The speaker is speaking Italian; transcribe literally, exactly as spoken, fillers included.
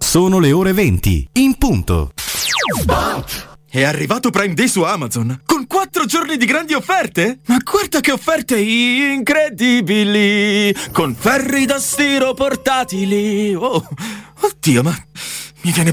Sono le ore venti, in punto. È arrivato Prime Day su Amazon, con quattro giorni di grandi offerte? Ma guarda che offerte incredibili! Con ferri da stiro portatili! Oh, oddio, ma mi viene